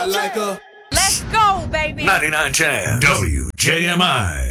I like her. Let's go, baby. 99.10 WJMI.